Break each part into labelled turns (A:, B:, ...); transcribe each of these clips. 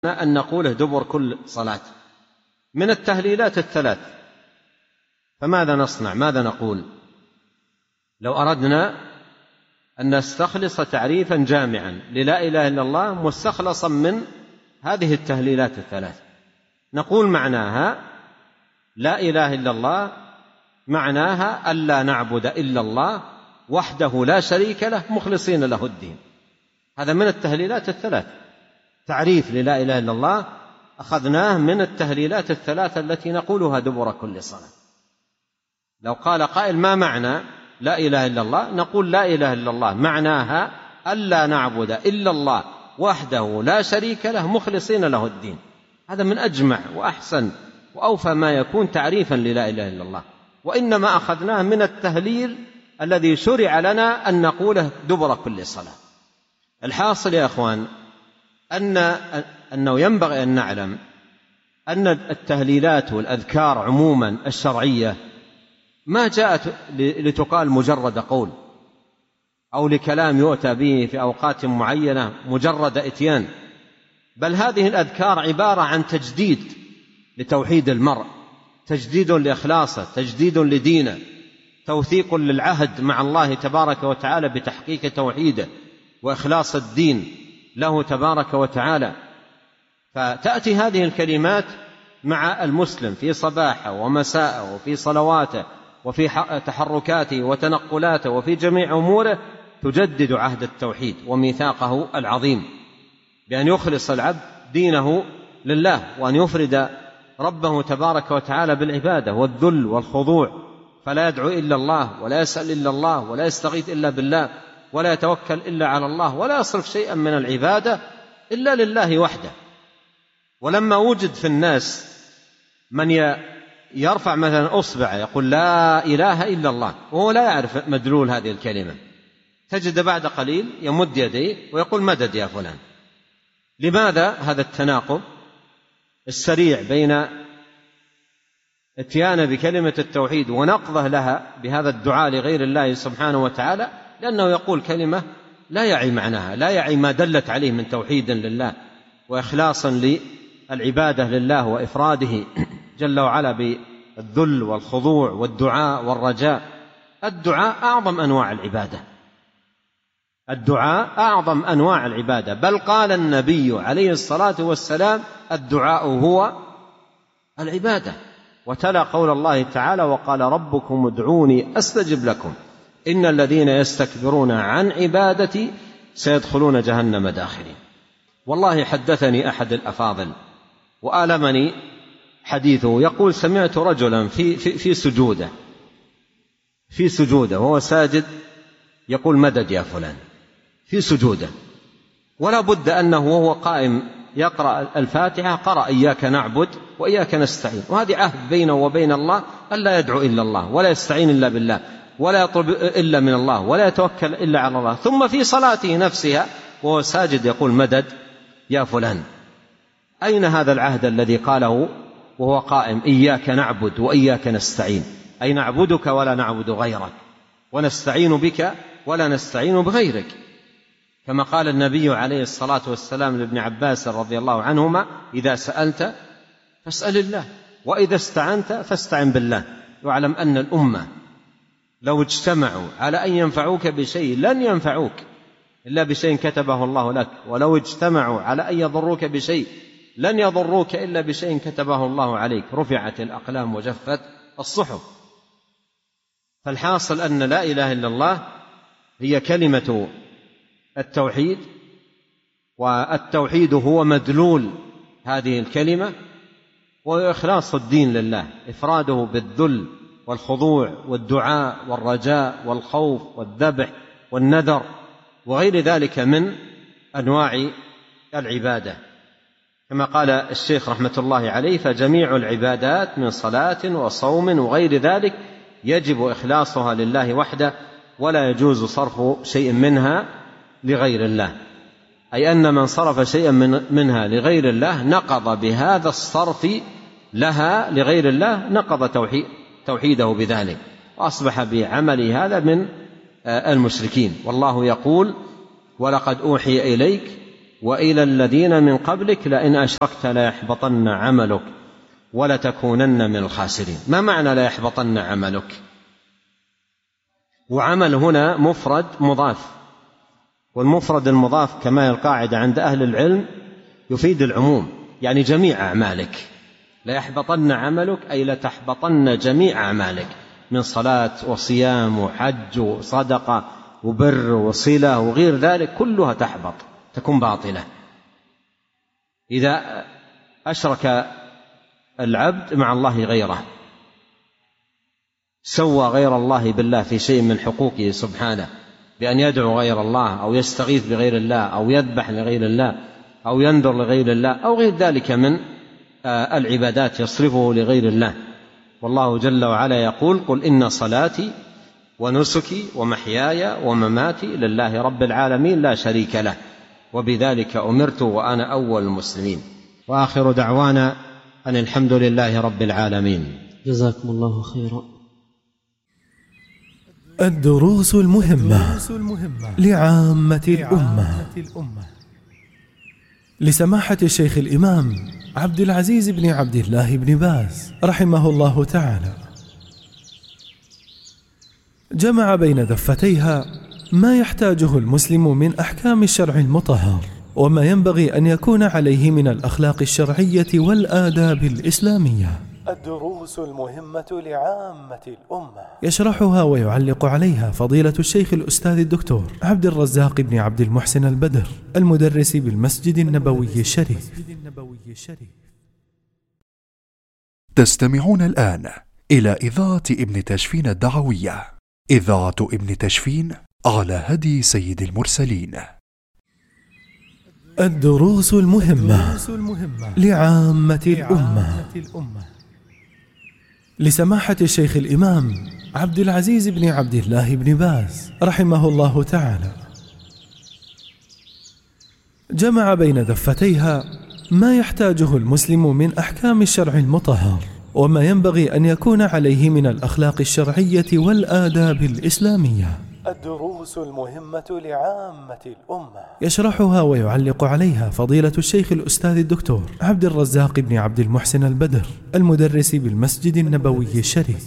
A: أن نقوله دبر كل صلاة من التهليلات الثلاث، فماذا نصنع؟ ماذا نقول لو أردنا أن نستخلص تعريفا جامعا للا إله إلا الله مستخلصا من هذه التهليلات الثلاث؟ نقول معناها لا إله إلا الله معناها ألا نعبد إلا الله وحده لا شريك له مخلصين له الدين. هذا من التهليلات الثلاث، تعريف للا إله إلا الله أخذناه من التهليلات الثلاث التي نقولها دبر كل صلاة. لو قال قائل ما معنى لا إله إلا الله؟ نقول لا إله إلا الله معناها ألا نعبد إلا الله وحده لا شريك له مخلصين له الدين. هذا من أجمع وأحسن وأوفى ما يكون تعريفا للا إله إلا الله، وإنما أخذناه من التهليل الذي شرع لنا أن نقوله دبر كل صلاة. الحاصل يا أخوان أنه ينبغي أن نعلم أن التهليلات والأذكار عموما الشرعية ما جاءت لتقال مجرد قول أو لكلام يؤتى به في أوقات معينة مجرد إتيان، بل هذه الأذكار عبارة عن تجديد لتوحيد المرء، تجديد لإخلاصه، تجديد لدينه، توثيق للعهد مع الله تبارك وتعالى بتحقيق توحيده وإخلاص الدين له تبارك وتعالى. فتأتي هذه الكلمات مع المسلم في صباحه ومساءه وفي صلواته وفي تحركاته وتنقلاته وفي جميع أموره تجدد عهد التوحيد وميثاقه العظيم بأن يخلص العبد دينه لله، وأن يفرد ربه تبارك وتعالى بالعبادة والذل والخضوع، فلا يدعو إلا الله ولا يسأل إلا الله ولا يستغيث إلا بالله ولا يتوكل إلا على الله ولا يصرف شيئا من العبادة إلا لله وحده. ولما وجد في الناس من يرفع مثلا أصبع يقول لا إله إلا الله وهو لا يعرف مدلول هذه الكلمة، تجد بعد قليل يمد يديه ويقول مدد يا فلان. لماذا هذا التناقض السريع بين اتيان بكلمة التوحيد ونقضه لها بهذا الدعاء لغير الله سبحانه وتعالى؟ لأنه يقول كلمة لا يعي معناها، لا يعي ما دلت عليه من توحيد لله وإخلاصا للعبادة لله وإفراده جل وعلا بالذل والخضوع والدعاء والرجاء. الدعاء أعظم أنواع العبادة، الدعاء أعظم أنواع العبادة، بل قال النبي عليه الصلاة والسلام الدعاء هو العبادة. وتلا قول الله تعالى وقال ربكم ادعوني أستجب لكم إن الذين يستكبرون عن عبادتي سيدخلون جهنم داخرين. والله حدثني أحد الأفاضل وآلمني حديثه، يقول سمعت رجلا في سجوده وهو ساجد يقول مدد يا فلان في سجوده، ولا بد أنه وهو قائم يقرأ الفاتحة قرأ إياك نعبد وإياك نستعين، وهذه عهد بينه وبين الله ألا يدعو إلا الله ولا يستعين إلا بالله ولا يطلب إلا من الله ولا يتوكل إلا على الله، ثم في صلاته نفسها وهو ساجد يقول مدد يا فلان. أين هذا العهد الذي قاله وهو قائم إياك نعبد وإياك نستعين؟ أي نعبدك ولا نعبد غيرك ونستعين بك ولا نستعين بغيرك، كما قال النبي عليه الصلاة والسلام لابن عباس رضي الله عنهما إذا سألت فاسأل الله وإذا استعنت فاستعن بالله. واعلم أن الأمة لو اجتمعوا على أن ينفعوك بشيء لن ينفعوك إلا بشيء كتبه الله لك، ولو اجتمعوا على أن يضروك بشيء لن يضروك إلا بشيء كتبه الله عليك، رفعت الأقلام وجفت الصحف. فالحاصل أن لا إله إلا الله هي كلمة التوحيد، والتوحيد هو مدلول هذه الكلمة، وإخلاص الدين لله، إفراده بالذل والخضوع والدعاء والرجاء والخوف والذبح والنذر وغير ذلك من أنواع العبادة. كما قال الشيخ رحمة الله عليه فجميع العبادات من صلاة وصوم وغير ذلك يجب إخلاصها لله وحده ولا يجوز صرف شيء منها لغير الله، أي أن من صرف شيئا منها لغير الله نقض بهذا الصرف لها لغير الله نقض توحيده بذلك وأصبح بعمله هذا من المشركين. والله يقول ولقد أوحي إليك وإلى الذين من قبلك لئن أشركت ليحبطن عملك ولتكونن من الخاسرين. ما معنى ليحبطن عملك؟ وعمل هنا مفرد مضاف، والمفرد المضاف كما هي القاعدة عند أهل العلم يفيد العموم، يعني جميع أعمالك. ليحبطن عملك أي لتحبطن جميع أعمالك من صلاة وصيام وحج وصدقة وبر وصلة وغير ذلك، كلها تحبط، تكون باطلة. إذا أشرك العبد مع الله غيره، سوى غير الله بالله في شيء من حقوقه سبحانه بأن يدعو غير الله أو يستغيث بغير الله أو يذبح لغير الله أو ينذر لغير الله أو غير ذلك من العبادات يصرفه لغير الله. والله جل وعلا يقول: قل إن صلاتي ونسكي ومحياي ومماتي لله رب العالمين لا شريك له وبذلك أمرت وأنا أول المسلمين. وآخر دعوانا أن الحمد لله رب العالمين.
B: جزاكم الله خيرا.
C: الدروس المهمة لعامة الأمة، لسماحة الشيخ الإمام عبد العزيز بن عبد الله بن باز رحمه الله تعالى، جمع بين دفتيها ما يحتاجه المسلم من أحكام الشرع المطهر وما ينبغي أن يكون عليه من الأخلاق الشرعية والآداب الإسلامية. الدروس المهمة لعامة الأمة، يشرحها ويعلق عليها فضيلة الشيخ الأستاذ الدكتور عبد الرزاق بن عبد المحسن البدر، المدرس بالمسجد النبوي الشريف.
D: تستمعون الآن إلى إذاعة ابن تشفين الدعوية، إذاعة ابن تشفين على هدي سيد المرسلين.
C: الدروس المهمة لعامة الأمة، لسماحة الشيخ الإمام عبد العزيز بن عبد الله بن باز رحمه الله تعالى، جمع بين دفتيها ما يحتاجه المسلم من أحكام الشرع المطهر وما ينبغي أن يكون عليه من الأخلاق الشرعية والآداب الإسلامية. الدروس المهمة لعامة الأمة، يشرحها ويعلق عليها فضيلة الشيخ الأستاذ الدكتور عبد الرزاق بن عبد المحسن البدر، المدرس بالمسجد النبوي الشريف.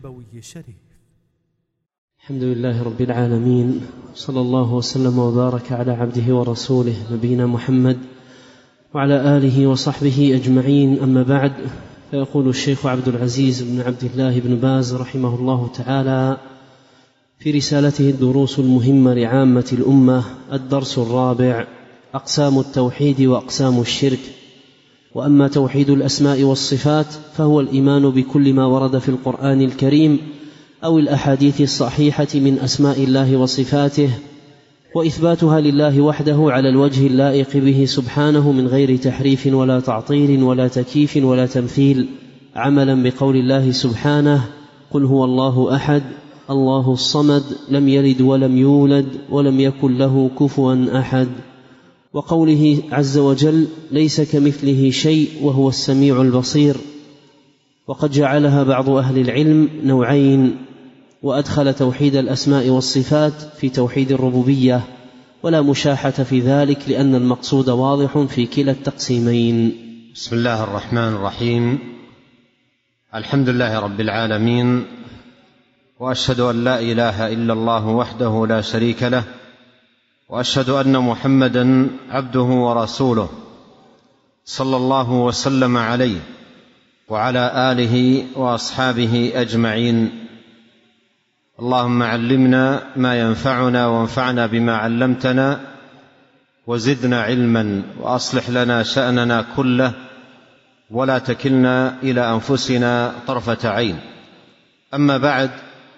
B: الحمد لله رب العالمين، صلى الله وسلم وبارك على عبده ورسوله نبينا محمد وعلى آله وصحبه أجمعين. أما بعد، فيقول الشيخ عبد العزيز بن عبد الله بن باز رحمه الله تعالى في رسالته الدروس المهمة لعامة الأمة: الدرس الرابع: أقسام التوحيد وأقسام الشرك. وأما توحيد الأسماء والصفات فهو الإيمان بكل ما ورد في القرآن الكريم أو الأحاديث الصحيحة من أسماء الله وصفاته، وإثباتها لله وحده على الوجه اللائق به سبحانه من غير تحريف ولا تعطيل ولا تكييف ولا تمثيل، عملا بقول الله سبحانه: قل هو الله أحد الله الصمد لم يلد ولم يولد ولم يكن له كفوا أحد، وقوله عز وجل: ليس كمثله شيء وهو السميع البصير. وقد جعلها بعض أهل العلم نوعين، وأدخل توحيد الأسماء والصفات في توحيد الربوبية، ولا مشاحة في ذلك لأن المقصود واضح في كلا التقسيمين.
A: بسم الله الرحمن الرحيم. الحمد لله رب العالمين، وأشهد أن لا إله إلا الله وحده لا شريك له، وأشهد أن محمدا عبده ورسوله صلى الله وسلم عليه وعلى آله وأصحابه أجمعين. اللهم علمنا ما ينفعنا وانفعنا بما علمتنا وزدنا علما، وأصلح لنا شأننا كله ولا تكلنا إلى أنفسنا طرفة عين. أما بعد،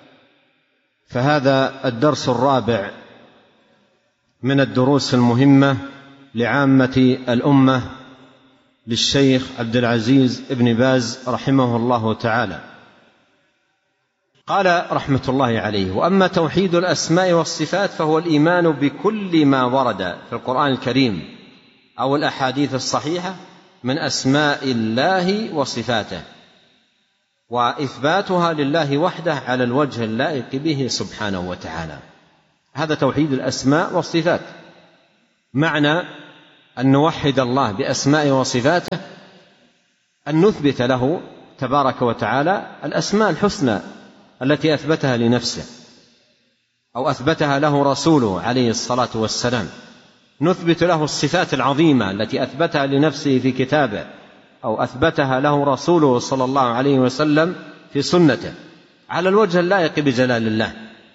A: فهذا الدرس الرابع من الدروس المهمة لعامة الأمة للشيخ عبد العزيز بن باز رحمه الله تعالى. قال رحمة الله عليه: وأما توحيد الأسماء والصفات فهو الإيمان بكل ما ورد في القرآن الكريم أو الأحاديث الصحيحة من أسماء الله وصفاته، وإثباتها لله وحده على الوجه اللائق به سبحانه وتعالى. هذا توحيد الأسماء والصفات. معنى أن نوحد الله بأسمائه وصفاته أن نثبت له تبارك وتعالى الأسماء الحسنى التي أثبتها لنفسه أو أثبتها له رسوله عليه الصلاة والسلام، نثبت له الصفات العظيمة التي أثبتها لنفسه في كتابه أو أثبتها له رسوله صلى الله عليه وسلم في سنته على الوجه اللائق بجلال الله،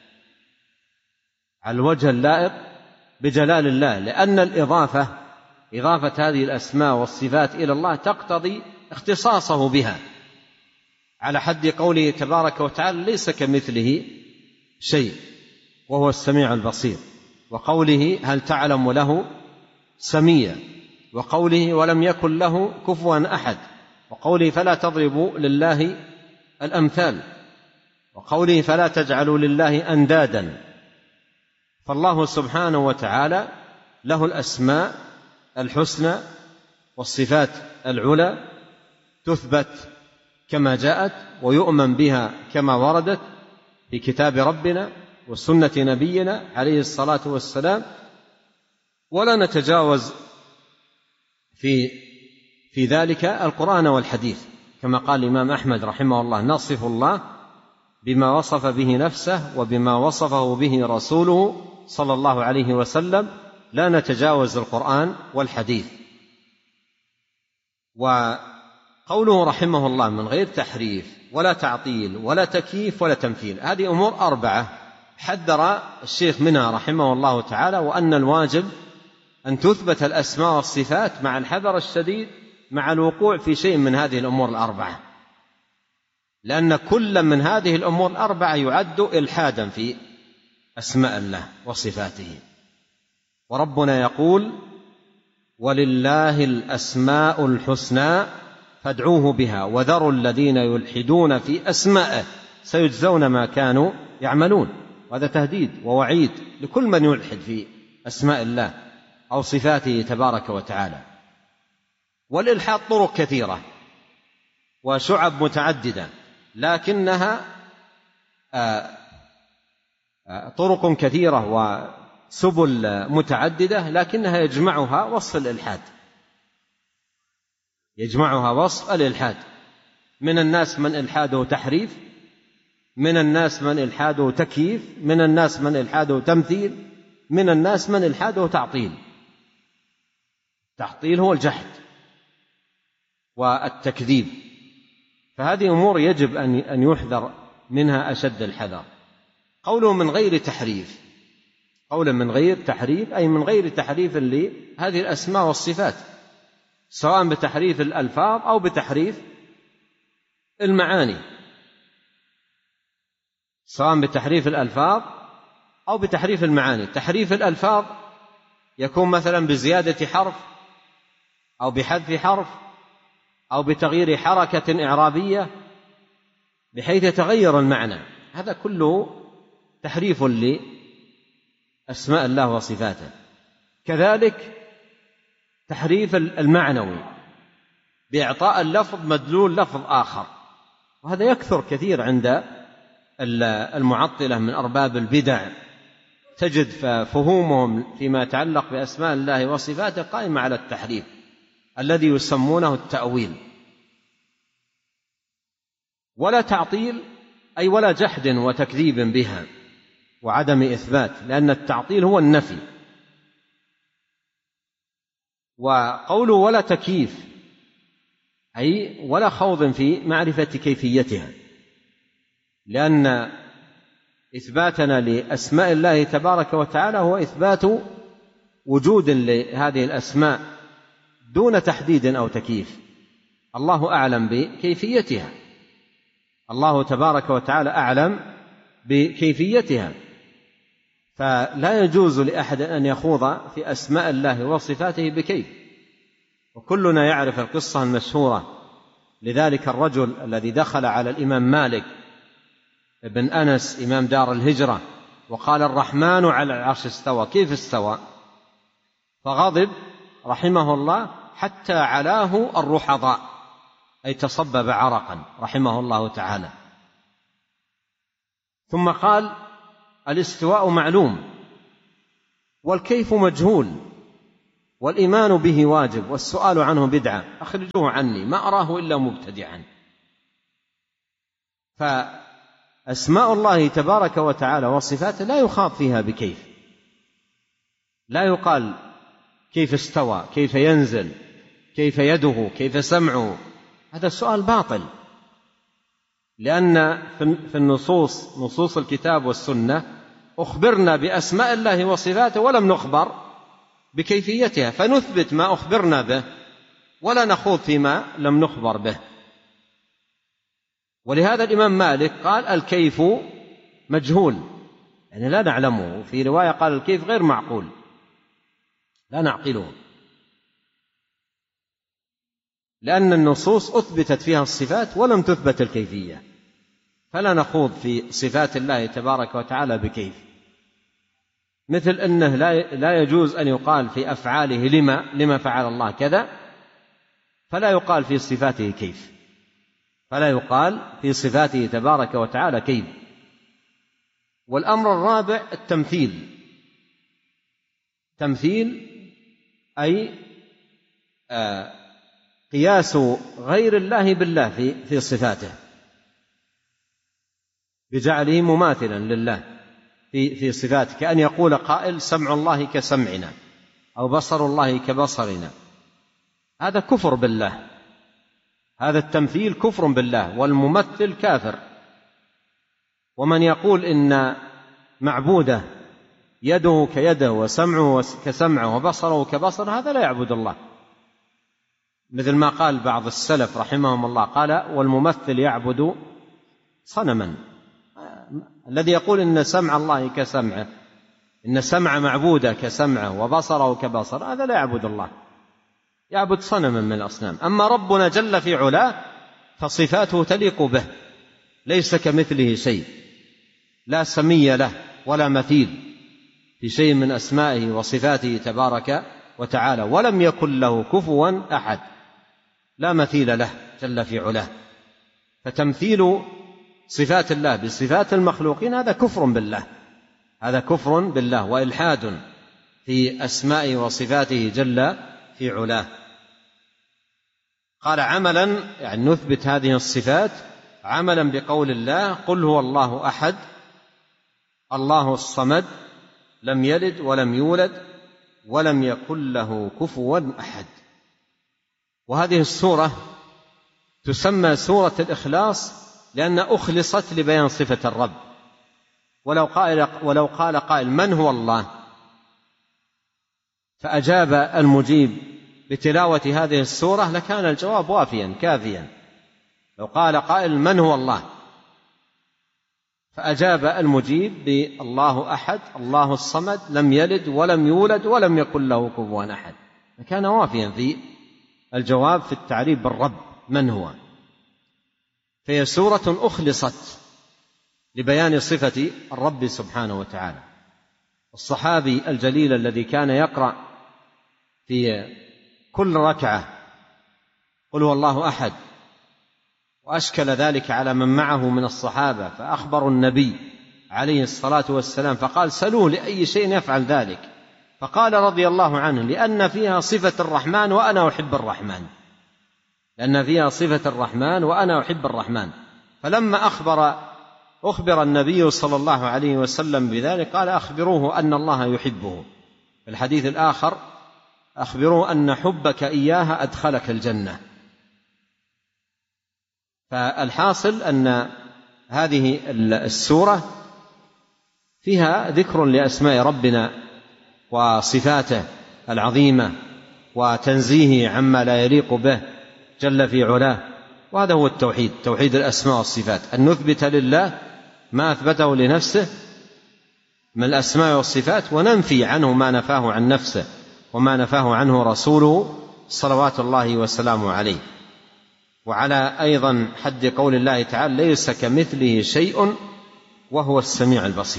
A: على الوجه اللائق بجلال الله، لأن إضافة هذه الأسماء والصفات إلى الله تقتضي اختصاصه بها، على حد قوله تبارك وتعالى ليس كمثله شيء وهو السميع البصير، وقوله هل تعلم له سميا، وقوله ولم يكن له كفوا أحد، وقوله فلا تضربوا لله الأمثال، وقوله فلا تجعلوا لله أندادا. فالله سبحانه وتعالى له الأسماء الحسنى والصفات العلى، تثبت كما جاءت ويؤمن بها كما وردت في كتاب ربنا وسنة نبينا عليه الصلاة والسلام، ولا نتجاوز في ذلك القرآن والحديث، كما قال الإمام أحمد رحمه الله نصف الله بما وصف به نفسه وبما وصفه به رسوله صلى الله عليه وسلم، لا نتجاوز القرآن والحديث. وقوله رحمه الله من غير تحريف ولا تعطيل ولا تكييف ولا تمثيل، هذه أمور 4 حذر الشيخ منها رحمه الله تعالى، وأن الواجب أن تثبت الأسماء والصفات مع الحذر الشديد مع الوقوع في شيء من هذه الأمور 4، لأن كل من هذه الأمور 4 يعد إلحادا في أسماء الله وصفاته. وربنا يقول ولله الأسماء الحسنى فادعوه بها وذروا الذين يلحدون في أسمائه سيجزون ما كانوا يعملون. وهذا تهديد ووعيد لكل من يلحد في أسماء الله أو صفاته تبارك وتعالى. والإلحاد طرق كثيرة وشعب متعددة، لكنها طرق كثيرة وسبل متعددة، لكنها يجمعها وصف الإلحاد، يجمعها وصف الإلحاد. من الناس من إلحاده تحريف، من الناس من إلحاده تكييف، من الناس من إلحاده تمثيل، من الناس من إلحاده تعطيل. تعطيل هو الجحد والتكذيب، فهذه أمور يجب أن يحذر منها أشد الحذر. قوله من غير تحريف، قولا من غير تحريف أي من غير تحريف لهذه الأسماء والصفات، سواء بتحريف الألفاظ أو بتحريف المعاني، سواء بتحريف الألفاظ أو بتحريف المعاني. تحريف الألفاظ يكون مثلا بزيادة حرف أو بحذف حرف أو بتغيير حركة إعرابية بحيث يتغير المعنى، هذا كله تحريف لأسماء الله وصفاته. كذلك تحريف المعنوي بإعطاء اللفظ مدلول لفظ آخر، وهذا يكثر كثير عند المعطلة من أرباب البدع، تجد فهومهم فيما يتعلق بأسماء الله وصفاته قائمة على التحريف الذي يسمونه التأويل. ولا تعطيل أي ولا جحد وتكذيب بها وعدم إثبات، لأن التعطيل هو النفي. وقوله ولا تكييف أي ولا خوض في معرفة كيفيتها، لأن إثباتنا لأسماء الله تبارك وتعالى هو إثبات وجود لهذه الأسماء دون تحديد أو تكييف. الله أعلم بكيفيتها، الله تبارك وتعالى أعلم بكيفيتها، فلا يجوز لأحد أن يخوض في أسماء الله وصفاته بكيف. وكلنا يعرف القصة المشهورة لذلك الرجل الذي دخل على الإمام مالك بن أنس إمام دار الهجرة وقال الرحمن على العرش استوى، كيف استوى؟ فغضب رحمه الله حتى علاه الرحضاء، أي تصبب عرقا رحمه الله تعالى. ثم قال الاستواء معلوم والكيف مجهول، والإيمان به واجب، والسؤال عنه بدعة، أخرجوه عني، ما أراه إلا مبتدعا. فأسماء الله تبارك وتعالى وصفاته لا يخاض فيها بكيف، لا يقال كيف استوى، كيف ينزل، كيف يده، كيف سمعه، هذا السؤال باطل، لأن في النصوص، نصوص الكتاب والسنة، أخبرنا بأسماء الله وصفاته ولم نخبر بكيفيتها، فنثبت ما أخبرنا به ولا نخوض فيما لم نخبر به. ولهذا الإمام مالك قال الكيف مجهول، يعني لا نعلمه. في رواية قال الكيف غير معقول، لا نعقله، لأن النصوص أثبتت فيها الصفات ولم تثبت الكيفية، فلا نخوض في صفات الله تبارك وتعالى بكيف. مثل أنه لا يجوز أن يقال في أفعاله لما فعل الله كذا، فلا يقال في صفاته كيف، فلا يقال في صفاته تبارك وتعالى كيف. والأمر الرابع التمثيل. تمثيل أي قياس غير الله بالله في صفاته، بجعله مماثلا لله في صفاته، كأن يقول قائل سمع الله كسمعنا، أو بصر الله كبصرنا، هذا كفر بالله، هذا التمثيل كفر بالله، والممثل كافر. ومن يقول إن معبوده يده كيده وسمعه كسمعه وبصره كبصر، هذا لا يعبد الله، مثل ما قال بعض السلف رحمهم الله، قال والممثل يعبد صنما. الذي يقول إن سمع الله كسمعه، إن سمع معبوده كسمعه وبصره كبصر، هذا لا يعبد الله، يعبد صنما من الأصنام. أما ربنا جل في علاه فصفاته تليق به، ليس كمثله شيء، لا سمي له ولا مثيل في شيء من أسمائه وصفاته تبارك وتعالى، ولم يكن له كفوا أحد، لا مثيل له جل في علاه. فتمثيل صفات الله بصفات المخلوقين هذا كفر بالله، هذا كفر بالله وإلحاد في أسمائه وصفاته جل في علاه. قال عملا، يعني نثبت هذه الصفات عملا بقول الله قل هو الله أحد الله الصمد لم يلد ولم يولد ولم يكن له كفوا أحد. وهذه السورة تسمى سورة الإخلاص لأن أخلصت لبيان صفة الرب. ولو قال قائل من هو الله، فأجاب المجيب بتلاوة هذه السورة لكان الجواب وافيا كافيا. لو قال قائل من هو الله، فأجاب المجيب بالله أحد الله الصمد لم يلد ولم يولد ولم يكن له كفوا أحد، فكان وافيا في الجواب في التعريف بالرب من هو. فهي سورة أخلصت لبيان صفة الرب سبحانه وتعالى. الصحابي الجليل الذي كان يقرأ في كل ركعة قل هو الله أحد، وأشكل ذلك على من معه من الصحابة، فأخبروا النبي عليه الصلاة والسلام فقال سلوه لأي شيء يفعل ذلك، فقال رضي الله عنه لأن فيها صفة الرحمن وأنا أحب الرحمن، لأن فيها صفة الرحمن وأنا أحب الرحمن. فلما أخبر النبي صلى الله عليه وسلم بذلك قال أخبروه أن الله يحبه. في الحديث الآخر أخبروه أن حبك إياها أدخلك الجنة. فالحاصل أن هذه السورة فيها ذكر لأسماء ربنا وصفاته العظيمة وتنزيهه عما لا يليق به جل في علاه. وهذا هو التوحيد، توحيد الأسماء والصفات، أن نثبت لله ما أثبته لنفسه من الأسماء والصفات، وننفي عنه ما نفاه عن نفسه وما نفاه عنه رسوله صلوات الله وسلامه عليه. وعلى أيضا حد قول الله تعالى ليس كمثله شيء وهو السميع البصير.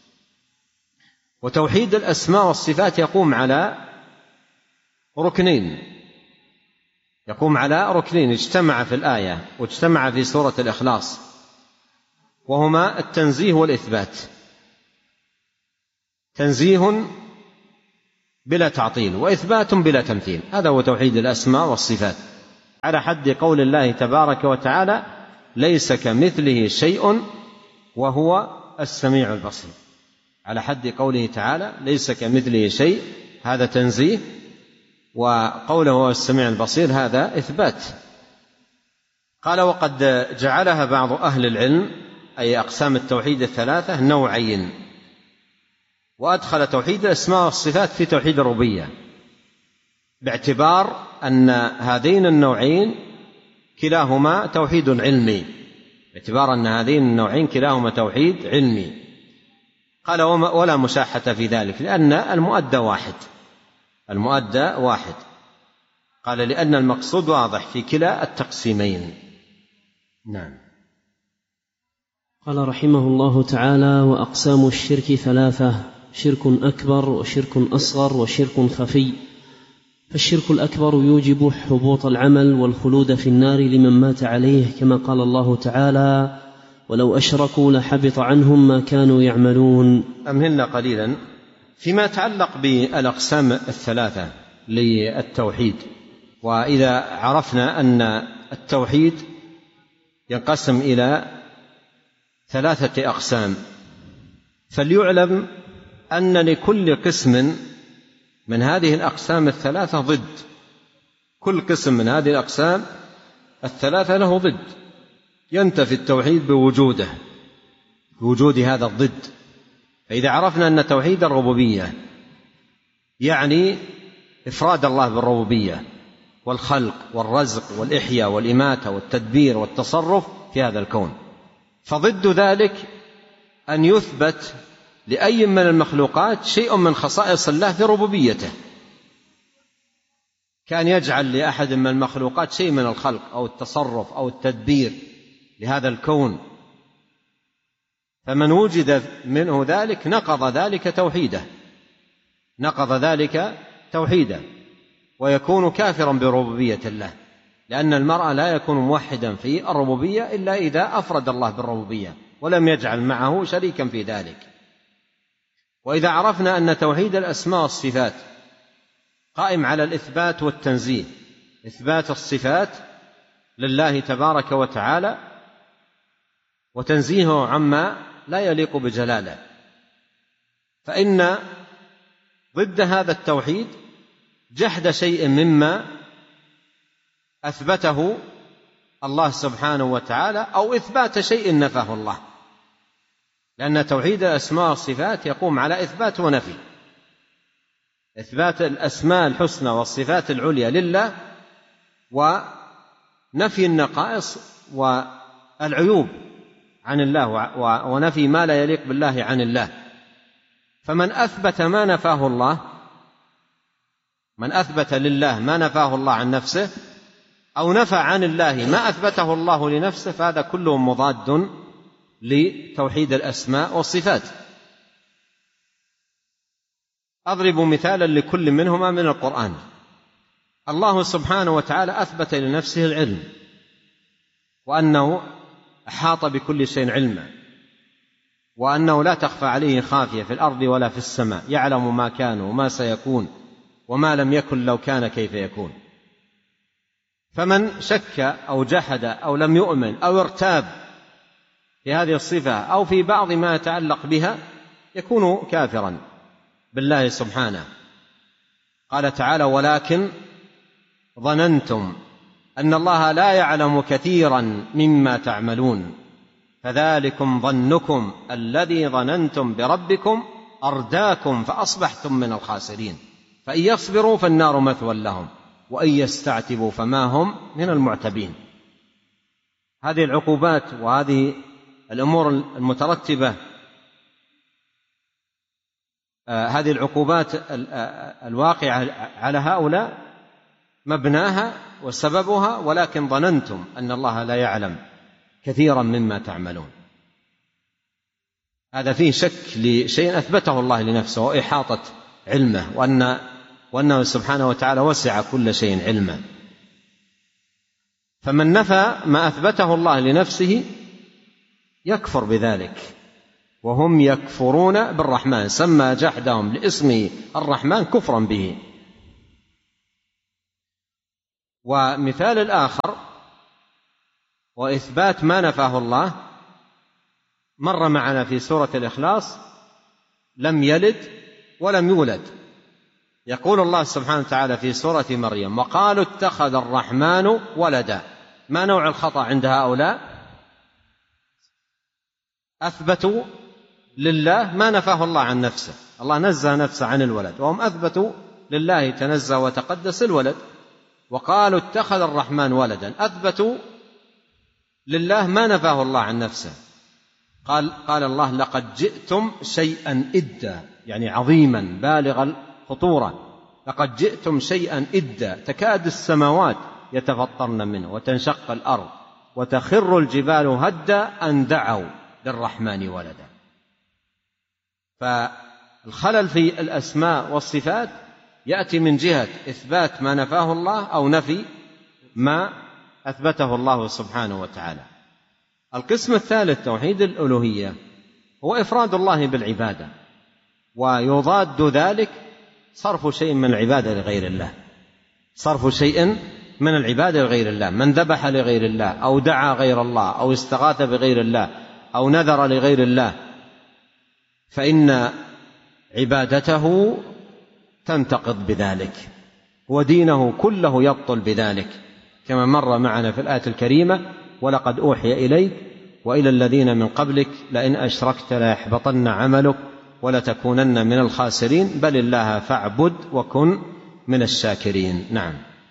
A: وتوحيد الأسماء والصفات يقوم على ركنين اجتمع في الآية واجتمع في سورة الإخلاص، وهما التنزيه والإثبات. تنزيه بلا تعطيل، وإثبات بلا تمثيل. هذا هو توحيد الأسماء والصفات، على حد قول الله تبارك وتعالى: ليس كمثله شيء وهو السميع البصير. على حد قوله تعالى: ليس كمثله شيء، هذا تنزيه، وقوله هو السميع البصير هذا إثبات. قال: وقد جعلها بعض أهل العلم، أي أقسام التوحيد الثلاثة، نوعين، وأدخل توحيد الأسماء والصفات في توحيد الربوبية، باعتبار أن هذين النوعين كلاهما توحيد علمي، كلاهما توحيد علمي. قال: ولا مشاحة في ذلك، لأن المؤدى واحد. قال: لأن المقصود واضح في كلا التقسيمين. نعم.
B: قال رحمه الله تعالى: وأقسام الشرك ثلاثة: شرك أكبر وشرك أصغر وشرك خفي. فالشرك الأكبر يوجب حبوط العمل والخلود في النار لمن مات عليه، كما قال الله تعالى: ولو أشركوا لحبط عنهم ما كانوا يعملون.
A: أمهلنا قليلا فيما يتعلق بالأقسام الثلاثة للتوحيد. وإذا عرفنا أن التوحيد ينقسم إلى 3 أقسام، فليعلم أن لكل قسم من هذه الأقسام الثلاثة ضد. كل قسم من هذه الأقسام الثلاثة له ضد، ينتفي التوحيد بوجود هذا الضد. فإذا عرفنا أن توحيد الربوبية يعني إفراد الله بالربوبية والخلق والرزق والإحياء والإماتة والتدبير والتصرف في هذا الكون، فضد ذلك أن يثبت لأي من المخلوقات شيء من خصائص الله في ربوبيته، كان يجعل لأحد من المخلوقات شيء من الخلق أو التصرف أو التدبير لهذا الكون، فمن وجد منه ذلك نقض ذلك توحيده ويكون كافرا بربوبية الله، لأن المرء لا يكون موحدا في الربوبية إلا إذا أفرد الله بالربوبية ولم يجعل معه شريكا في ذلك. وإذا عرفنا أن توحيد الأسماء والصفات قائم على الإثبات والتنزيه، إثبات الصفات لله تبارك وتعالى وتنزيهه عما لا يليق بجلاله، فإن ضد هذا التوحيد جحد شيء مما أثبته الله سبحانه وتعالى أو إثبات شيء نفاه الله، لأن توحيد الأسماء والصفات يقوم على إثبات ونفي، إثبات الأسماء الحسنى والصفات العليا لله، ونفي النقائص والعيوب عن الله، ونفي ما لا يليق بالله عن الله. فمن أثبت ما نفاه الله، من أثبت لله ما نفاه الله عن نفسه، أو نفى عن الله ما أثبته الله لنفسه، فهذا كله مضاد لتوحيد الأسماء والصفات. أضرب مثالا لكل منهما من القرآن. الله سبحانه وتعالى أثبت لنفسه العلم، وأنه أحاط بكل شيء علما، وأنه لا تخفى عليه خافية في الأرض ولا في السماء، يعلم ما كان وما سيكون وما لم يكن لو كان كيف يكون. فمن شك أو جحد أو لم يؤمن أو ارتاب في هذه الصفة أو في بعض ما يتعلق بها يكون كافرا بالله سبحانه. قال تعالى: ولكن ظننتم أن الله لا يعلم كثيرا مما تعملون فذلكم ظنكم الذي ظننتم بربكم أرداكم فأصبحتم من الخاسرين فإن يصبروا فالنار مثوى لهم وإن يستعتبوا فما هم من المعتبين. هذه العقوبات وهذه الأمور المترتبة، هذه العقوبات الواقعة على هؤلاء مبناها وسببها ولكن ظننتم أن الله لا يعلم كثيرا مما تعملون. هذا فيه شك لشيء أثبته الله لنفسه وإحاطة علمه، وأنه سبحانه وتعالى وسع كل شيء علما. فمن نفى ما أثبته الله لنفسه يكفر بذلك وهم يكفرون بالرحمن، سمى جحدهم لاسمه الرحمن كفرا به. ومثال الآخر وإثبات ما نفاه الله مر معنا في سورة الإخلاص: لم يلد ولم يولد. يقول الله سبحانه وتعالى في سورة مريم: وقالوا اتخذ الرحمن ولدا. ما نوع الخطأ عند هؤلاء؟ أثبتوا لله ما نفاه الله عن نفسه، الله نزه نفسه عن الولد، وهم أثبتوا لله تنزه وتقدس الولد. وقالوا اتخذ الرحمن ولدا، أثبتوا لله ما نفاه الله عن نفسه. قال الله: لقد جئتم شيئا إدا، يعني عظيما بالغ الخطورة. لقد جئتم شيئا إدا، تكاد السماوات يتفطرن منه وتنشق الأرض وتخر الجبال هدا أن دعوا للرحمن ولدا. فالخلل في الأسماء والصفات يأتي من جهة إثبات ما نفاه الله أو نفي ما أثبته الله سبحانه وتعالى. القسم الثالث توحيد الألوهية هو إفراد الله بالعبادة، ويضاد ذلك صرف شيء من العبادة لغير الله، صرف شيء من العبادة لغير الله. من ذبح لغير الله أو دعا غير الله أو استغاث بغير الله أو نذر لغير الله فإن عبادته تنتقض بذلك، ودينه كله يبطل بذلك، كما مر معنا في الآية الكريمة: ولقد أوحي إليك وإلى الذين من قبلك لئن أشركت ليحبطن عملك ولتكونن من الخاسرين بل الله فاعبد وكن من الشاكرين. نعم.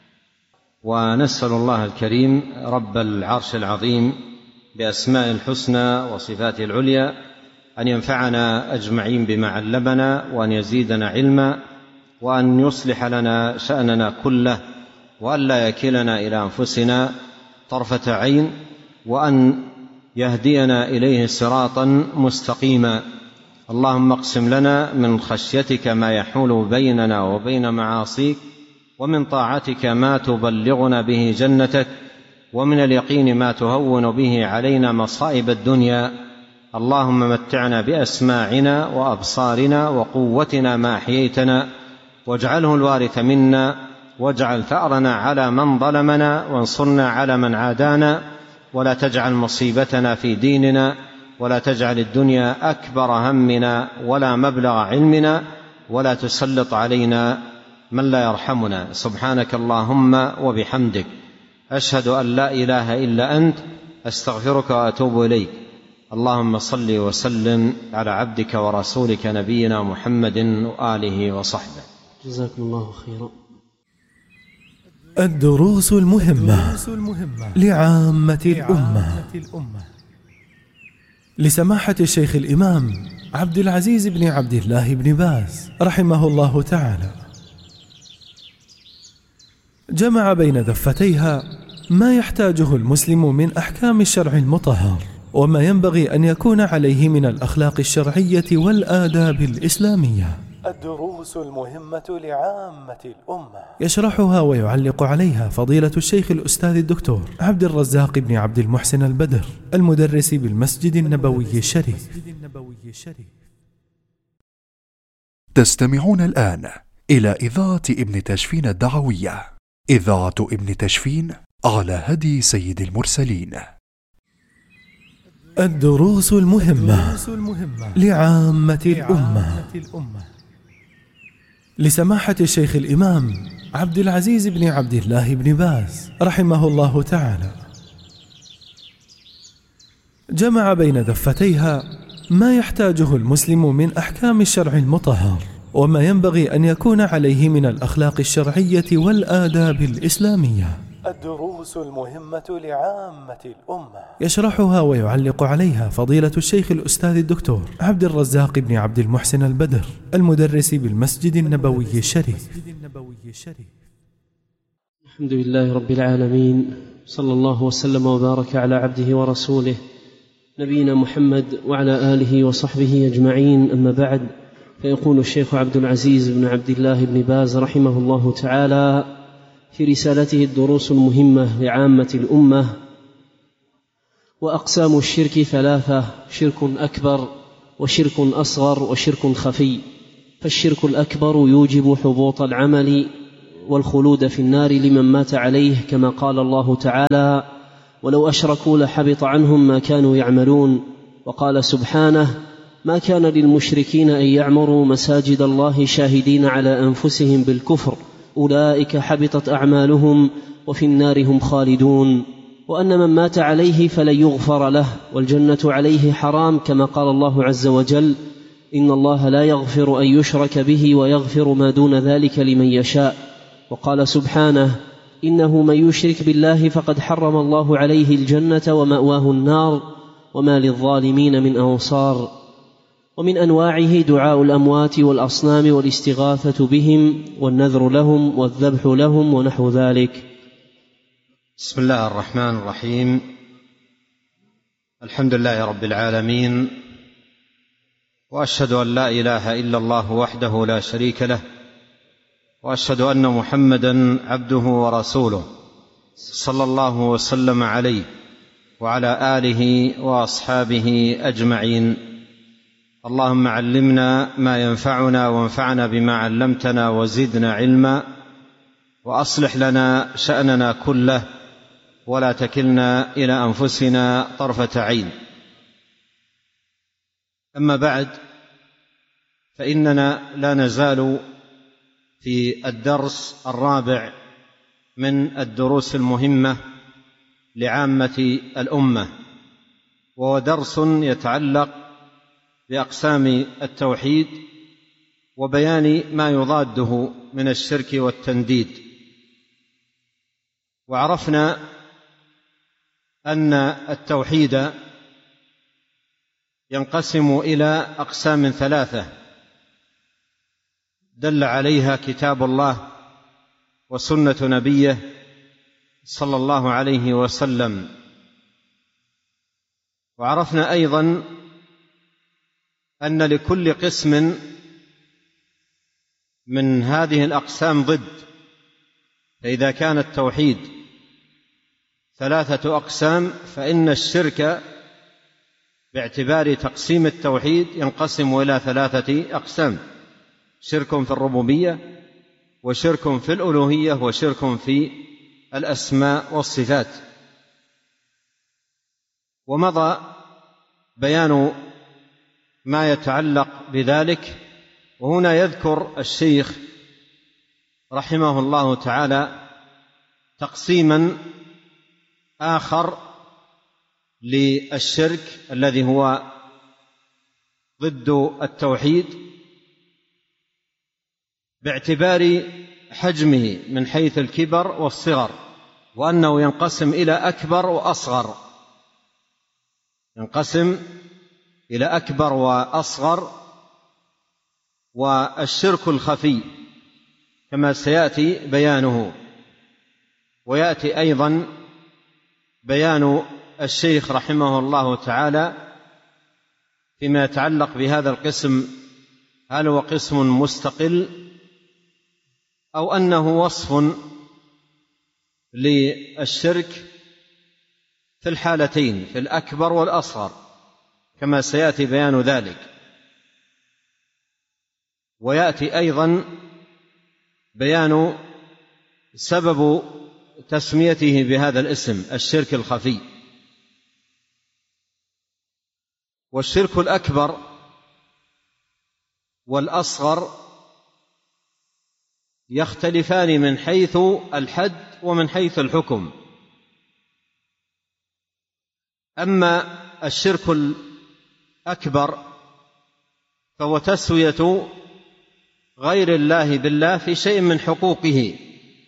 A: ونسأل الله الكريم رب العرش العظيم بأسماء الحسنى وصفاته العليا أن ينفعنا أجمعين بما علمنا، وأن يزيدنا علما، وأن يصلح لنا شأننا كله، وأن لا يكلنا إلى أنفسنا طرفة عين، وأن يهدينا إليه صراطا مستقيما. اللهم اقسم لنا من خشيتك ما يحول بيننا وبين معاصيك، ومن طاعتك ما تبلغنا به جنتك، ومن اليقين ما تهون به علينا مصائب الدنيا. اللهم متعنا بأسماعنا وأبصارنا وقوتنا ما أحييتنا، واجعله الوارث منا، واجعل ثأرنا على من ظلمنا، وانصرنا على من عادانا، ولا تجعل مصيبتنا في ديننا، ولا تجعل الدنيا أكبر همنا ولا مبلغ علمنا، ولا تسلط علينا من لا يرحمنا. سبحانك اللهم وبحمدك، أشهد أن لا إله إلا أنت، أستغفرك وأتوب إليك. اللهم صل وسلم على عبدك ورسولك نبينا محمد وآله وصحبه.
B: جزاكم الله خيرا.
C: الدروس المهمة لعامة الأمة، لسماحة الشيخ الإمام عبد العزيز بن عبد الله بن باز رحمه الله تعالى، جمع بين دفتيها ما يحتاجه المسلم من أحكام الشرع المطهر، وما ينبغي أن يكون عليه من الأخلاق الشرعية والآداب الإسلامية. الدروس المهمة لعامة الأمة، يشرحها ويعلق عليها فضيلة الشيخ الأستاذ الدكتور عبد الرزاق بن عبد المحسن البدر، المدرس بالمسجد النبوي الشريف.
D: تستمعون الآن إلى إذاعة ابن تشفين الدعوية، إذاعة ابن تشفين على هدي سيد المرسلين.
C: الدروس المهمة لعامة الأمة، لسماحة الشيخ الإمام عبد العزيز بن عبد الله بن باز رحمه الله تعالى، جمع بين دفتيها ما يحتاجه المسلم من أحكام الشرع المطهر، وما ينبغي أن يكون عليه من الأخلاق الشرعية والآداب الإسلامية. الدروس المهمة لعامة الأمة، يشرحها ويعلق عليها فضيلة الشيخ الأستاذ الدكتور عبد الرزاق بن عبد المحسن البدر، المدرس بالمسجد النبوي الشريف.
B: الحمد لله رب العالمين، صلى الله وسلم وبارك على عبده ورسوله نبينا محمد وعلى آله وصحبه أجمعين. أما بعد، فيقول الشيخ عبد العزيز بن عبد الله بن باز رحمه الله تعالى في رسالته الدروس المهمة لعامة الأمة: وأقسام الشرك ثلاثة: شرك أكبر وشرك أصغر وشرك خفي. فالشرك الأكبر يوجب حبوط العمل والخلود في النار لمن مات عليه، كما قال الله تعالى: ولو أشركوا لحبط عنهم ما كانوا يعملون. وقال سبحانه: ما كان للمشركين أن يعمروا مساجد الله شاهدين على أنفسهم بالكفر، أولئك حبطت أعمالهم وفي النار هم خالدون. وأن من مات عليه فلن يغفر له، والجنة عليه حرام، كما قال الله عز وجل: إن الله لا يغفر أن يشرك به ويغفر ما دون ذلك لمن يشاء. وقال سبحانه: إنه من يشرك بالله فقد حرم الله عليه الجنة ومأواه النار وما للظالمين من أنصار. ومن أنواعه دعاء الأموات والأصنام والاستغاثة بهم والنذر لهم والذبح لهم ونحو ذلك.
A: بسم الله الرحمن الرحيم. الحمد لله رب العالمين، وأشهد أن لا إله إلا الله وحده لا شريك له، وأشهد أن محمدا عبده ورسوله، صلى الله وسلم عليه وعلى آله وأصحابه أجمعين. اللهم علمنا ما ينفعنا وانفعنا بما علمتنا وزدنا علما، وأصلح لنا شأننا كله ولا تكلنا إلى أنفسنا طرفة عين. أما بعد، فإننا لا نزال في الدرس الرابع من الدروس المهمة لعامة الأمة، وهو درس يتعلق بأقسام التوحيد وبيان ما يضاده من الشرك والتنديد. وعرفنا أن التوحيد ينقسم إلى أقسام ثلاثة دل عليها كتاب الله وسنة نبيه صلى الله عليه وسلم. وعرفنا أيضا أن لكل قسم من هذه الأقسام ضد، فإذا كان التوحيد ثلاثة أقسام، فإن الشرك باعتبار تقسيم التوحيد ينقسم إلى ثلاثة أقسام: شرك في الربوبية، وشرك في الألوهية، وشرك في الأسماء والصفات. ومضى بيان ما يتعلق بذلك، وهنا يذكر الشيخ رحمه الله تعالى تقسيما آخر للشرك الذي هو ضد التوحيد باعتبار حجمه من حيث الكبر والصغر، وأنه ينقسم إلى أكبر وأصغر، ينقسم إلى أكبر وأصغر. والشرك الخفي كما سيأتي بيانه، ويأتي أيضا بيان الشيخ رحمه الله تعالى فيما يتعلق بهذا القسم، هل هو قسم مستقل أو أنه وصف للشرك في الحالتين، في الأكبر والأصغر، كما سيأتي بيان ذلك. ويأتي أيضا بيان سبب تسميته بهذا الاسم، الشرك الخفي. والشرك الأكبر والأصغر يختلفان من حيث الحد ومن حيث الحكم. أما الشرك الأكبر فهو تسوية غير الله بالله في شيء من حقوقه،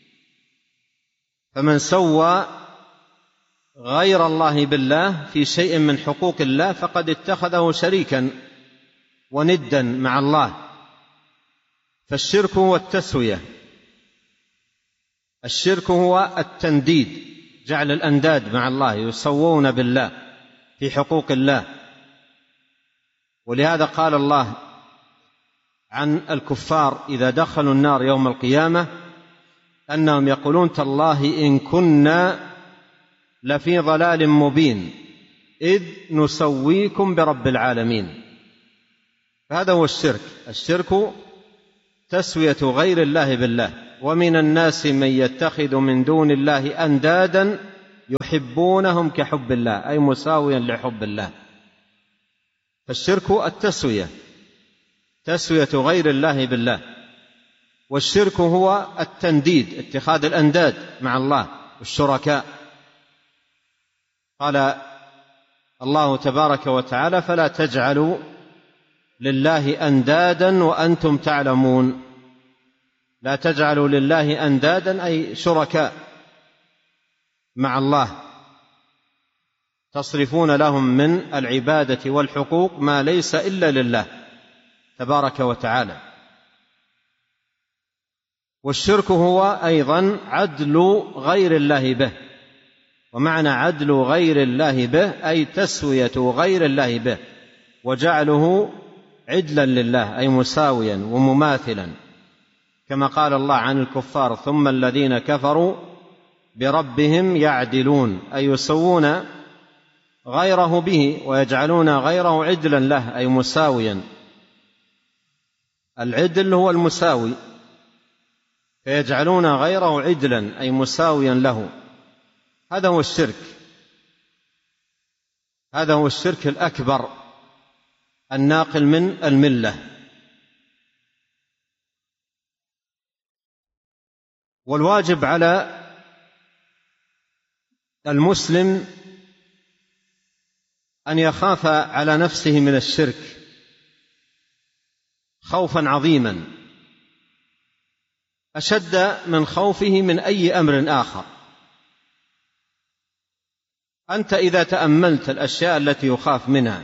A: فمن سوى غير الله بالله في شيء من حقوق الله فقد اتخذه شريكا وندا مع الله. فالشرك هو التسوية، الشرك هو التنديد، جعل الأنداد مع الله، يسوون بالله في حقوق الله. ولهذا قال الله عن الكفار إذا دخلوا النار يوم القيامة أنهم يقولون: تالله إن كنا لفي ضلال مبين إذ نسويكم برب العالمين. فهذا هو الشرك. الشرك تسوية غير الله بالله. ومن الناس من يتخذ من دون الله أندادا يحبونهم كحب الله، أي مساويا لحب الله. فالشرك التسوية، تسوية غير الله بالله. والشرك هو التنديد، اتخاذ الأنداد مع الله والشركاء. قال الله تبارك وتعالى: فلا تجعلوا لله أندادا وأنتم تعلمون. لا تجعلوا لله أندادا أي شركاء مع الله، تصرفون لهم من العبادة والحقوق ما ليس إلا لله تبارك وتعالى. والشرك هو أيضا عدل غير الله به. ومعنى عدل غير الله به أي تسوية غير الله به وجعله عدلا لله، أي مساويا ومماثلا، كما قال الله عن الكفار: ثم الذين كفروا بربهم يعدلون، أي يسوون غيره به ويجعلون غيره عدلا له، أي مساويا. العدل هو المساوي، فيجعلون غيره عدلا أي مساويا له. هذا هو الشرك، هذا هو الشرك الأكبر الناقل من الملة. والواجب على المسلم أن يخاف على نفسه من الشرك خوفا عظيما، أشد من خوفه من أي أمر آخر. أنت إذا تأملت الأشياء التي يخاف منها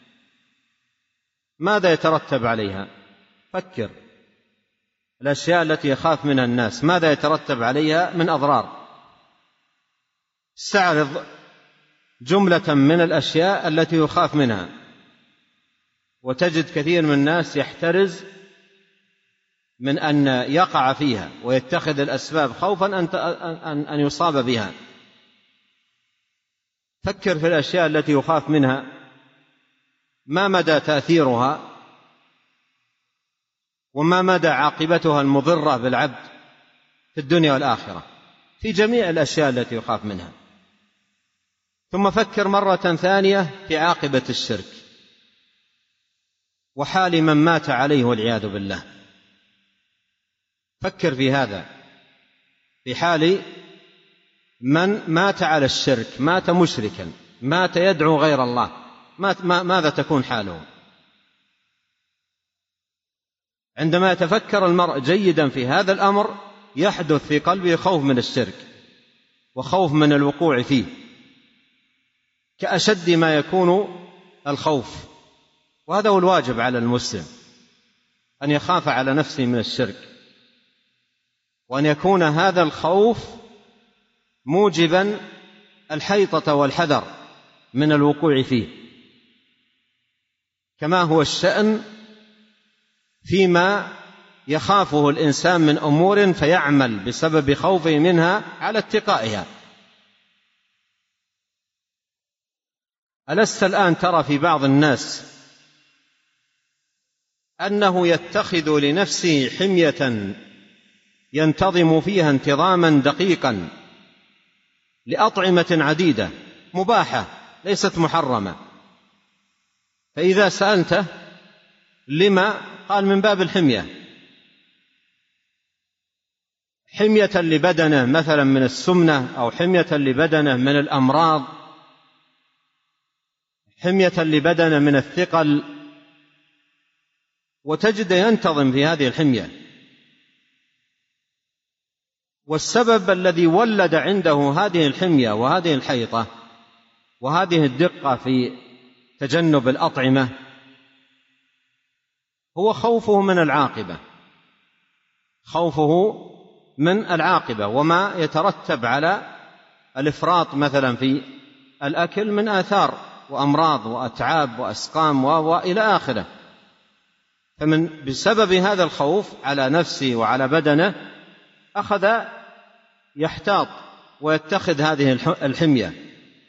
A: ماذا يترتب عليها؟ فكر، الأشياء التي يخاف منها الناس ماذا يترتب عليها من أضرار؟ استعرض جملة من الأشياء التي يخاف منها، وتجد كثير من الناس يحترز من أن يقع فيها ويتخذ الأسباب خوفا أن يصاب بها. فكر في الأشياء التي يخاف منها، ما مدى تأثيرها وما مدى عاقبتها المضرة بالعبد في الدنيا والآخرة في جميع الأشياء التي يخاف منها. ثم فكر مرة ثانية في عاقبة الشرك وحال من مات عليه والعياذ بالله. فكر في هذا، في حال من مات على الشرك، مات مشركا، مات يدعو غير الله، ماذا تكون حاله؟ عندما يتفكر المرء جيدا في هذا الأمر يحدث في قلبه خوف من الشرك وخوف من الوقوع فيه، كأشد ما يكون الخوف. وهذا هو الواجب على المسلم، أن يخاف على نفسه من الشرك، وأن يكون هذا الخوف موجبا الحيطة والحذر من الوقوع فيه، كما هو الشأن فيما يخافه الإنسان من أمور فيعمل بسبب خوفه منها على اتقائها. ألست الآن ترى في بعض الناس أنه يتخذ لنفسه حمية ينتظم فيها انتظاما دقيقا لأطعمة عديدة مباحة ليست محرمة، فإذا سألته لما قال من باب الحمية، حمية لبدنه مثلا من السمنة، أو حمية لبدنه من الأمراض، حمية لبدنه من الثقل، وتجد ينتظم في هذه الحمية. والسبب الذي ولد عنده هذه الحمية وهذه الحيطة وهذه الدقة في تجنب الأطعمة هو خوفه من العاقبة، خوفه من العاقبة وما يترتب على الإفراط مثلا في الأكل من آثار وأمراض وأتعاب وأسقام وإلى آخره. بسبب هذا الخوف على نفسه وعلى بدنه أخذ يحتاط ويتخذ هذه الحمية.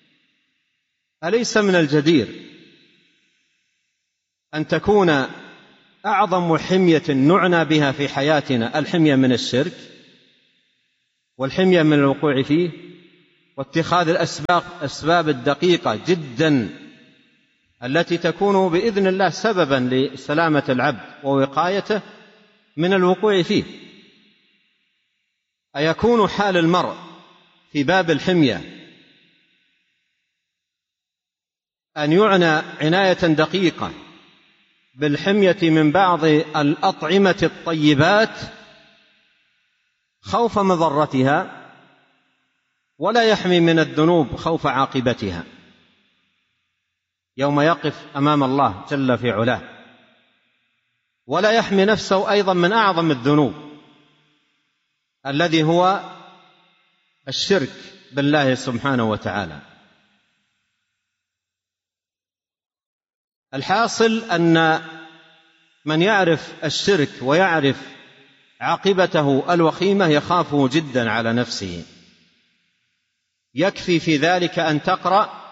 A: أليس من الجدير أن تكون أعظم حمية نعنى بها في حياتنا الحمية من الشرك والحمية من الوقوع فيه، واتخاذ الأسباب الدقيقة جدا التي تكون بإذن الله سببا لسلامة العبد ووقايته من الوقوع فيه. أيكون حال المرء في باب الحمية أن يعنى عناية دقيقة بالحمية من بعض الأطعمة الطيبات خوف مضرتها، ولا يحمي من الذنوب خوف عاقبتها يوم يقف أمام الله جل في علاه، ولا يحمي نفسه أيضا من أعظم الذنوب الذي هو الشرك بالله سبحانه وتعالى. الحاصل أن من يعرف الشرك ويعرف عاقبته الوخيمة يخافه جدا على نفسه. يكفي في ذلك أن تقرأ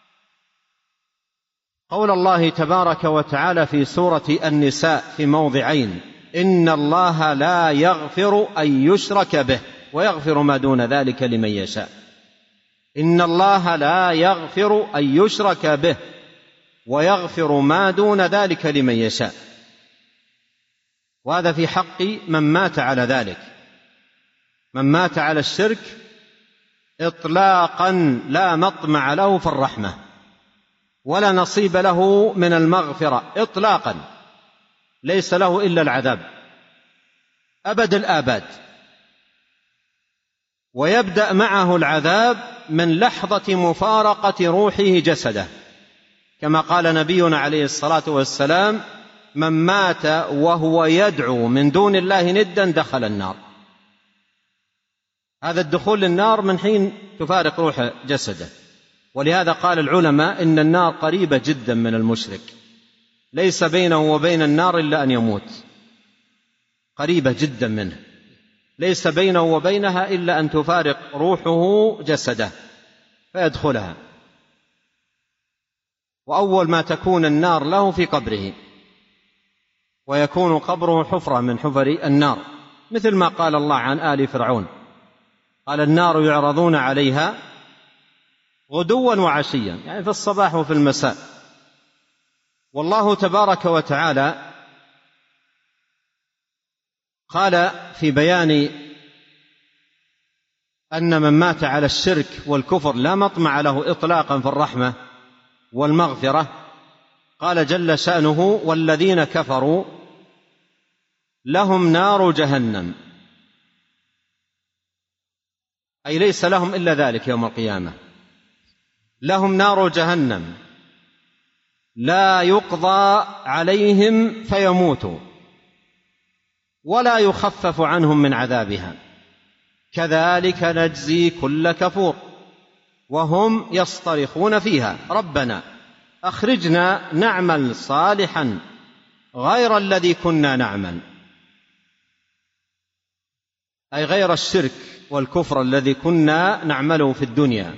A: قول الله تبارك وتعالى في سورة النساء في موضعين: إن الله لا يغفر أن يشرك به ويغفر ما دون ذلك لمن يشاء. إن الله لا يغفر أن يشرك به ويغفر ما دون ذلك لمن يشاء. وهذا في حق من مات على ذلك، من مات على الشرك إطلاقا لا مطمع له في الرحمة ولا نصيب له من المغفرة إطلاقا، ليس له إلا العذاب أبد الآباد، ويبدأ معه العذاب من لحظة مفارقة روحه جسده، كما قال نبينا عليه الصلاة والسلام: من مات وهو يدعو من دون الله ندا دخل النار. هذا الدخول للنار من حين تفارق روح جسده. ولهذا قال العلماء إن النار قريبة جدا من المشرك، ليس بينه وبين النار إلا أن يموت، قريبة جدا منه، ليس بينه وبينها إلا أن تفارق روحه جسده فيدخلها. وأول ما تكون النار له في قبره، ويكون قبره حفرة من حفر النار، مثل ما قال الله عن آل فرعون: قال النار يعرضون عليها غدوا وعشيا، يعني في الصباح وفي المساء. والله تبارك وتعالى قال في بيان أن من مات على الشرك والكفر لا مطمع له إطلاقا في الرحمة والمغفرة، قال جل شأنه: والذين كفروا لهم نار جهنم، أي ليس لهم إلا ذلك يوم القيامة، لهم نار جهنم لا يقضى عليهم فيموتوا ولا يخفف عنهم من عذابها كذلك نجزي كل كفور وهم يصطرخون فيها ربنا أخرجنا نعمل صالحا غير الذي كنا نعمل، أي غير الشرك والكفر الذي كنا نعمله في الدنيا.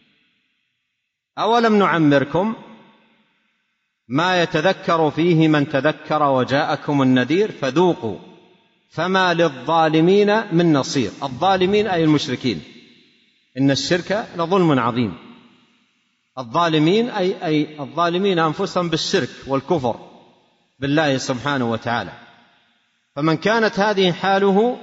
A: أولم نعمركم ما يتذكر فيه من تذكر وجاءكم النذير فذوقوا فما للظالمين من نصير. الظالمين أي المشركين، إن الشرك لظلم عظيم. الظالمين أي الظالمين أنفسهم بالشرك والكفر بالله سبحانه وتعالى. فمن كانت هذه حاله،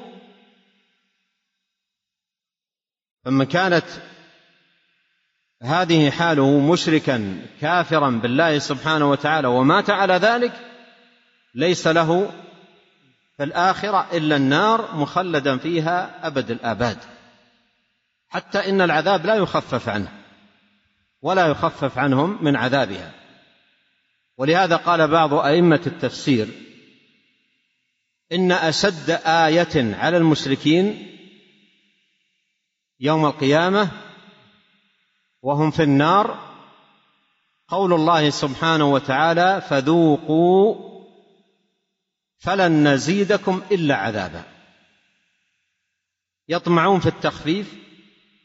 A: مشركا كافرا بالله سبحانه وتعالى ومات على ذلك، ليس له في الآخرة إلا النار مخلدا فيها أبد الآباد، حتى إن العذاب لا يخفف عنه ولا يخفف عنهم من عذابها. ولهذا قال بعض أئمة التفسير: إن أشد آية على المشركين يوم القيامة وهم في النار قول الله سبحانه وتعالى: فذوقوا فلن نزيدكم إلا عذابا. يطمعون في التخفيف،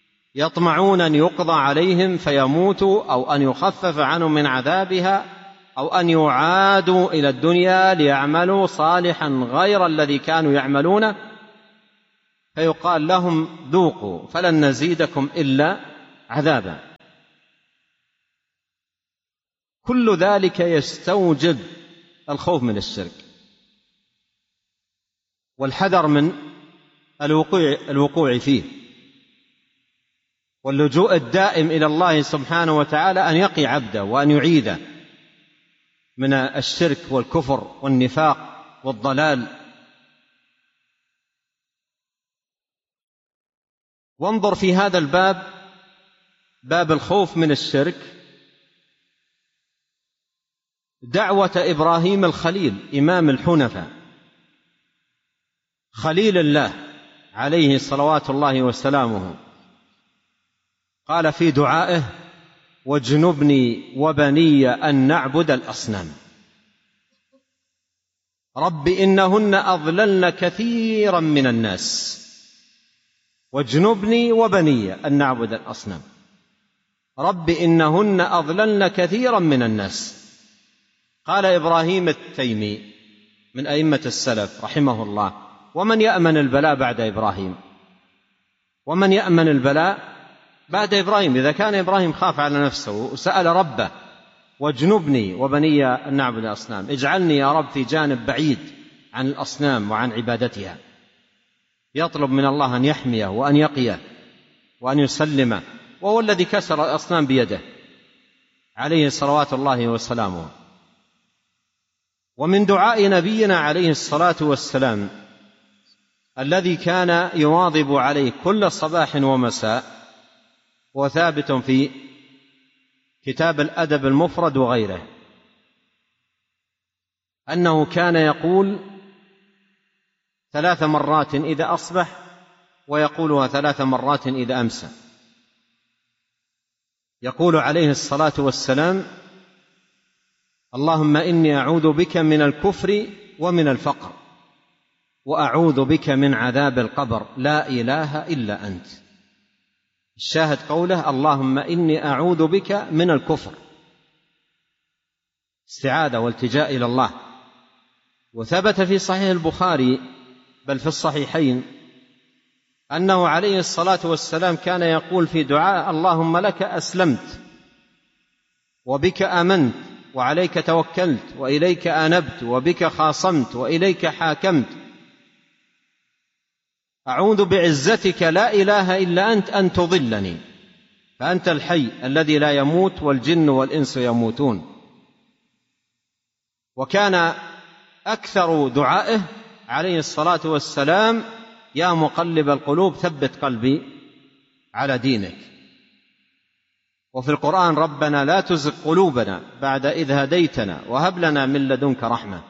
A: يطمعون أن يقضى عليهم فيموتوا أو أن يخفف عنهم من عذابها أو أن يعادوا إلى الدنيا ليعملوا صالحا غير الذي كانوا يعملونه، فيقال لهم ذوقوا فلن نزيدكم إلا عذابا. كل ذلك يستوجب الخوف من الشرك والحذر من الوقوع فيه، واللجوء الدائم إلى الله سبحانه وتعالى أن يقي عبده وأن يعيده من الشرك والكفر والنفاق والضلال. وانظر في هذا الباب، باب الخوف من الشرك، دعوة إبراهيم الخليل إمام الحنفاء خليل الله عليه صلوات الله وسلامه، قال في دعائه: واجنبني وبني أن نعبد الأصنام. رب إنهن أضللن كثيرا من الناس، واجنبني وبني أن نعبد الأصنام. رب إنهن أضللن كثيرا من الناس. قال إبراهيم التيمي من أئمة السلف رحمه الله: ومن يأمن البلاء بعد إبراهيم؟ ومن يأمن البلاء بعد إبراهيم؟ إذا كان إبراهيم خاف على نفسه وسأل ربه: واجنبني وبني أن نعبد الأصنام، اجعلني يا رب في جانب بعيد عن الأصنام وعن عبادتها، يطلب من الله أن يحميه وأن يقيه وأن يسلمه، وهو الذي كسر الأصنام بيده عليه صلوات الله وسلامه. ومن دعاء نبينا عليه الصلاة والسلام الذي كان يواظب عليه كل صباح ومساء، وثابت في كتاب الأدب المفرد وغيره، أنه كان يقول 3 مرات إذا أصبح، ويقولها 3 مرات إذا أمسى. يقول عليه الصلاة والسلام: اللهم إني أعوذ بك من الكفر ومن الفقر، وأعوذ بك من عذاب القبر، لا إله إلا أنت. الشاهد قوله: اللهم إني أعوذ بك من الكفر، استعاذة والتجاء إلى الله. وثبت في صحيح البخاري بل في الصحيحين أنه عليه الصلاة والسلام كان يقول في دعاء: اللهم لك أسلمت وبك آمنت وعليك توكلت وإليك آنبت وبك خاصمت وإليك حاكمت، أعوذ بعزتك لا إله إلا أنت أن تضلني، فأنت الحي الذي لا يموت والجن والإنس يموتون. وكان أكثر دعائه عليه الصلاة والسلام: يا مقلب القلوب ثبت قلبي على دينك. وفي القرآن: ربنا لا تزغ قلوبنا بعد إذ هديتنا وهب لنا من لدنك رحمة.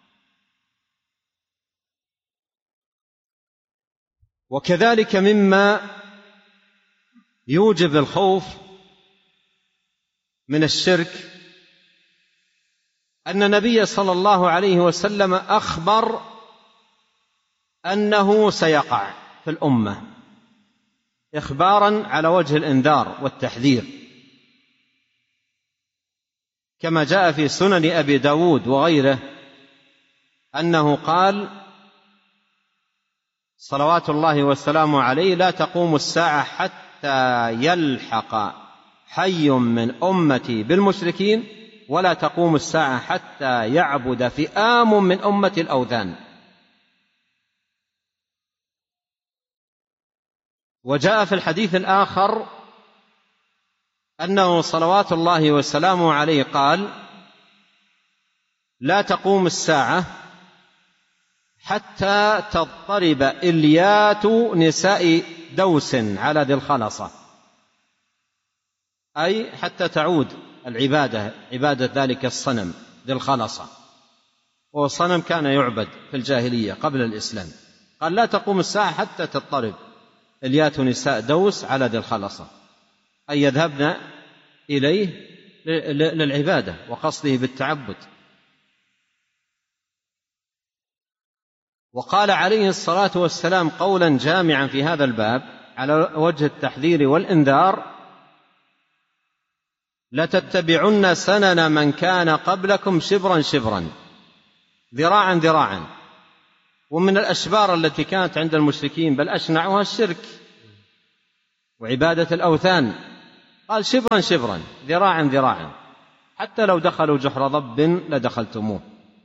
A: وكذلك مما يوجب الخوف من الشرك أن النبي صلى الله عليه وسلم أخبر أنه سيقع في الأمة إخبارا على وجه الإنذار والتحذير، كما جاء في سنن أبي داود وغيره أنه قال صلوات الله والسلام عليه: لا تقوم الساعة حتى يلحق حي من أمتي بالمشركين، ولا تقوم الساعة حتى يعبد فئام من أمتي الأوثان. وجاء في الحديث الآخر أنه صلوات الله وسلامه عليه قال: لا تقوم الساعة حتى تضطرب إليات نساء دوس على ذي الخلصة، أي حتى تعود عبادة ذلك الصنم ذي الخلصة، وهو الصنم كان يعبد في الجاهلية قبل الإسلام. قال: لا تقوم الساعة حتى تضطرب إليات نساء دوس على ذي الخلصة، أي يذهبن إليه للعبادة وقصده بالتعبد. وقال عليه الصلاة والسلام قولا جامعا في هذا الباب على وجه التحذير والإنذار: لتتبعن سنن من كان قبلكم شبرا شبرا ذراعا ذراعا. ومن الأشبار التي كانت عند المشركين بل أشنعها الشرك وعبادة الأوثان، قال شبرا شبرا ذراعا ذراعا، حتى لو دخلوا جحر ضب لدخلتموه.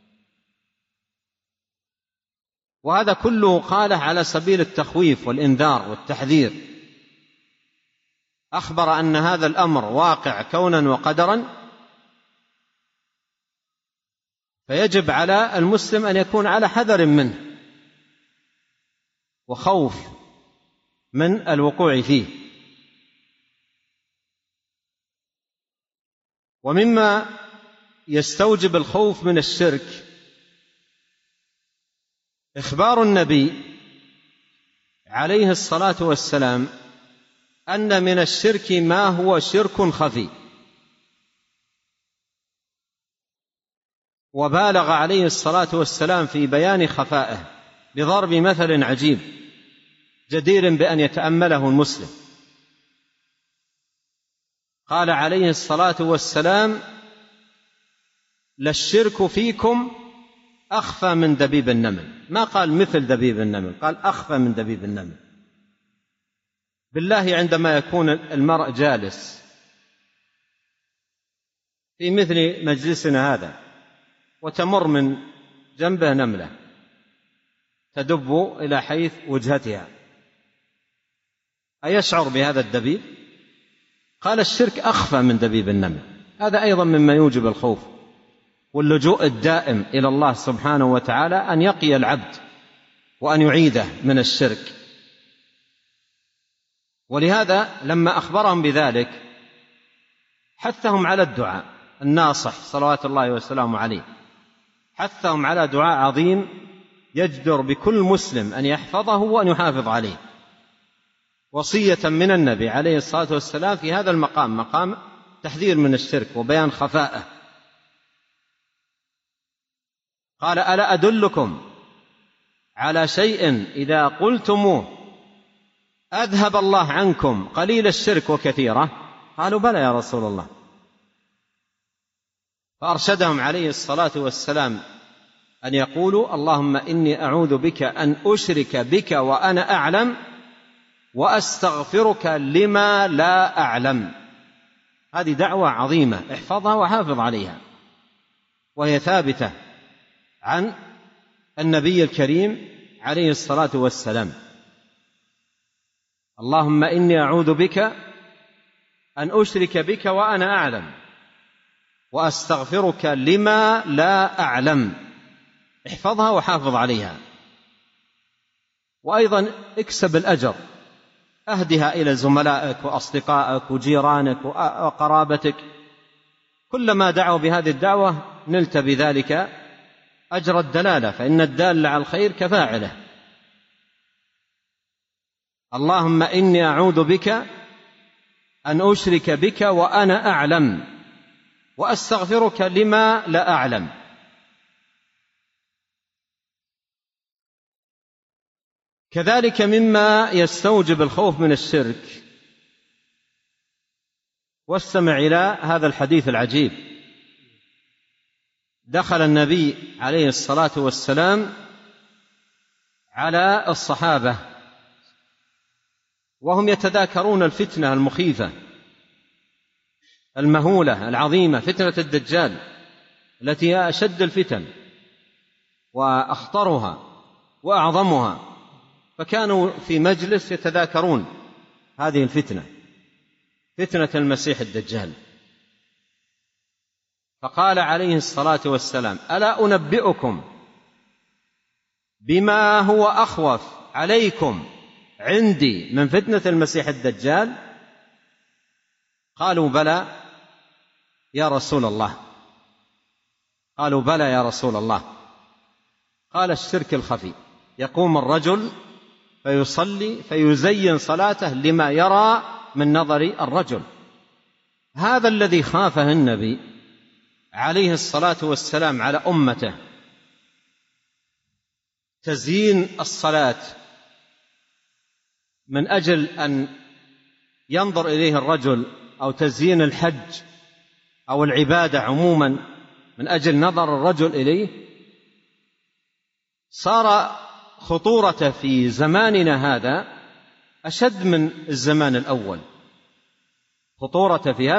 A: وهذا كله قاله على سبيل التخويف والإنذار والتحذير، أخبر أن هذا الأمر واقع كونا وقدرا، فيجب على المسلم أن يكون على حذر منه وخوف من الوقوع فيه. ومما يستوجب الخوف من الشرك إخبار النبي عليه الصلاة والسلام أن من الشرك ما هو شرك خفي، وبالغ عليه الصلاة والسلام في بيان خفائه بضرب مثل عجيب جدير بأن يتأمله المسلم. قال عليه الصلاة والسلام: للشرك فيكم أخفى من دبيب النمل. ما قال مثل دبيب النمل، قال أخفى من دبيب النمل. بالله عندما يكون المرء جالس في مثل مجلسنا هذا وتمر من جنبه نملة تدب إلى حيث وجهتها، أيشعر بهذا الدبيب؟ قال الشرك أخفى من دبيب النمل. هذا أيضا مما يوجب الخوف واللجوء الدائم إلى الله سبحانه وتعالى، أن يقي العبد وأن يعيده من الشرك. ولهذا لما أخبرهم بذلك حثهم على الدعاء الناصح صلوات الله وسلامه عليه، حثهم على دعاء عظيم يجدر بكل مسلم أن يحفظه وأن يحافظ عليه، وصية من النبي عليه الصلاة والسلام في هذا المقام، مقام تحذير من الشرك وبيان خفائه. قال: ألا أدلكم على شيء إذا قلتموه أذهب الله عنكم قليل الشرك وكثيره؟ قالوا: بلى يا رسول الله. فأرشدهم عليه الصلاة والسلام أن يقولوا: اللهم إني أعوذ بك أن أشرك بك وأنا أعلم، وأستغفرك لما لا أعلم. هذه دعوة عظيمة، احفظها وحافظ عليها، وهي ثابتة عن النبي الكريم عليه الصلاة والسلام. اللهم إني أعوذ بك أن أشرك بك وأنا أعلم، وأستغفرك لما لا أعلم. احفظها وحافظ عليها، وأيضا اكسب الأجر، أهدها إلى زملائك وأصدقائك وجيرانك وقرابتك. كلما دعوا بهذه الدعوة نلت بذلك أجر الدلالة، فإن الدال على الخير كفاعله. اللهم إني أعوذ بك أن أشرك بك وأنا أعلم، وأستغفرك لما لا أعلم. كذلك مما يستوجب الخوف من الشرك، واستمع إلى هذا الحديث العجيب. دخل النبي عليه الصلاة والسلام على الصحابة وهم يتذاكرون الفتنة المخيفة المهولة العظيمة، فتنة الدجال، التي هي أشد الفتن وأخطرها وأعظمها. فكانوا في مجلس يتذاكرون هذه الفتنة، فتنة المسيح الدجال. فقال عليه الصلاة والسلام: ألا أنبئكم بما هو أخوف عليكم عندي من فتنة المسيح الدجال؟ قالوا: بلى يا رسول الله. قالوا: بلى يا رسول الله. قال: الشرك الخفي، يقوم الرجل فيصلي فيزين صلاته لما يرى من نظر الرجل. هذا الذي خافه النبي عليه الصلاة والسلام على أمته، تزيين الصلاة من أجل أن ينظر إليه الرجل، أو تزيين الحج أو العبادة عموما من أجل نظر الرجل إليه، صار خطورته في زماننا هذا أشد من الزمان الأول. خطورته في هذا